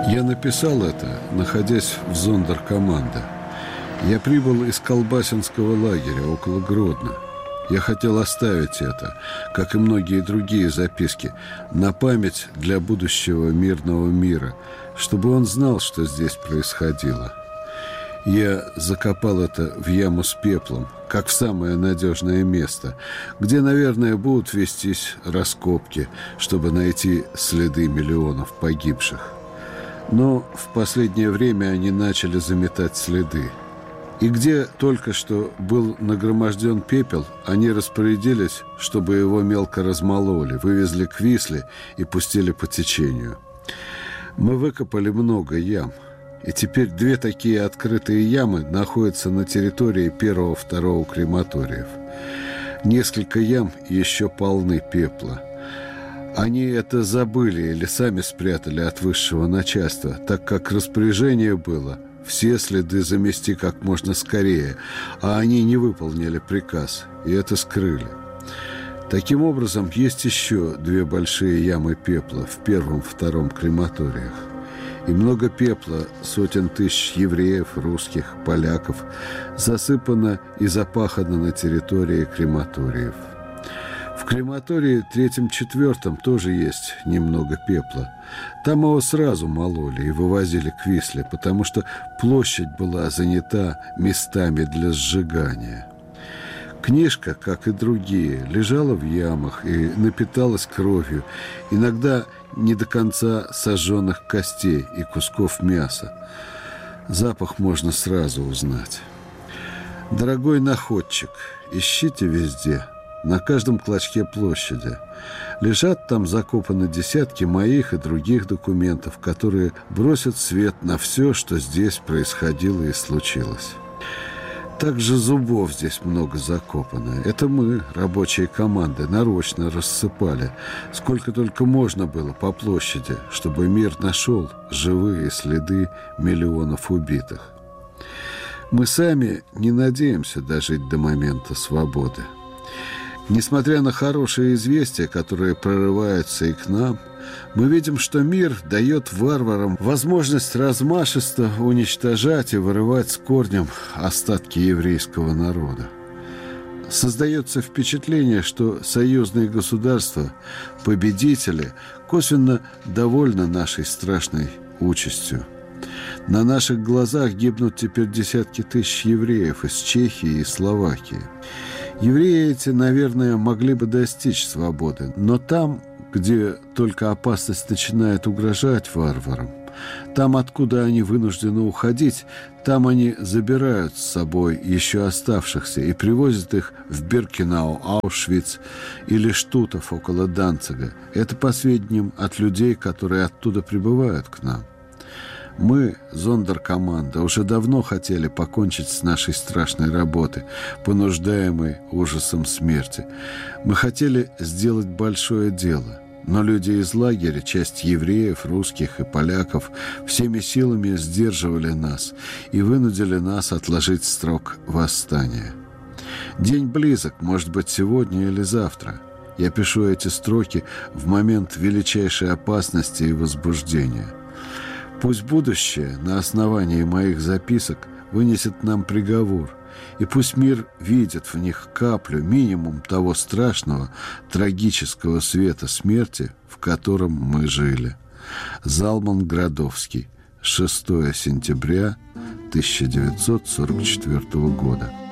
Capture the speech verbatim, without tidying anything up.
Я написал это, находясь в зондеркоманде. Я прибыл из Колбасинского лагеря около Гродно. Я хотел оставить это, как и многие другие записки, на память для будущего мирного мира, чтобы он знал, что здесь происходило. Я закопал это в яму с пеплом, как в самое надежное место, где, наверное, будут вестись раскопки, чтобы найти следы миллионов погибших. Но в последнее время они начали заметать следы. И где только что был нагроможден пепел, они распорядились, чтобы его мелко размололи, вывезли к Висле и пустили по течению. Мы выкопали много ям, и теперь две такие открытые ямы находятся на территории первого-второго крематориев. Несколько ям еще полны пепла. Они это забыли или сами спрятали от высшего начальства, так как распоряжение было все следы замести как можно скорее, а они не выполнили приказ, и это скрыли. Таким образом, есть еще две большие ямы пепла в первом-втором крематориях. И много пепла, сотен тысяч евреев, русских, поляков, засыпано и запахано на территории крематориев. В крематории третьем-четвертом тоже есть немного пепла. Там его сразу мололи и вывозили к Висле, потому что площадь была занята местами для сжигания. Книжка, как и другие, лежала в ямах и напиталась кровью, иногда не до конца сожженных костей и кусков мяса. Запах можно сразу узнать. Дорогой находчик, ищите везде, на каждом клочке площади. Лежат там закопаны десятки моих и других документов, которые бросят свет на все, что здесь происходило и случилось. Также зубов здесь много закопано. Это мы, рабочие команды, нарочно рассыпали, сколько только можно было по площади, чтобы мир нашел живые следы миллионов убитых. Мы сами не надеемся дожить до момента свободы. Несмотря на хорошие известия, которые прорываются и к нам, мы видим, что мир дает варварам возможность размашисто уничтожать и вырывать с корнем остатки еврейского народа. Создается впечатление, что союзные государства, победители, косвенно довольны нашей страшной участью. На наших глазах гибнут теперь десятки тысяч евреев из Чехии и Словакии. Евреи эти, наверное, могли бы достичь свободы, но там, где только опасность начинает угрожать варварам, там, откуда они вынуждены уходить, там они забирают с собой еще оставшихся и привозят их в Биркенау, Аушвиц или Штутов около Данцига. Это по сведениям от людей, которые оттуда прибывают к нам. Мы, зондеркоманда, уже давно хотели покончить с нашей страшной работой, понуждаемой ужасом смерти. Мы хотели сделать большое дело, но люди из лагеря, часть евреев, русских и поляков, всеми силами сдерживали нас и вынудили нас отложить срок восстания. День близок, может быть, сегодня или завтра. Я пишу эти строки в момент величайшей опасности и возбуждения. Пусть будущее на основании моих записок вынесет нам приговор, и пусть мир видит в них каплю, минимум того страшного, трагического света смерти, в котором мы жили. Залман Градовский. шестое сентября тысяча девятьсот сорок четвёртого года.